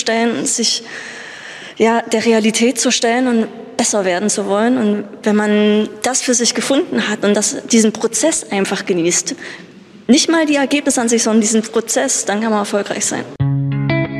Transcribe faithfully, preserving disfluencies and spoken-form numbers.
stellen, sich ja, der Realität zu stellen und besser werden zu wollen. Und wenn man das für sich gefunden hat und das, diesen Prozess einfach genießt, nicht mal die Ergebnisse an sich, sondern diesen Prozess, dann kann man erfolgreich sein.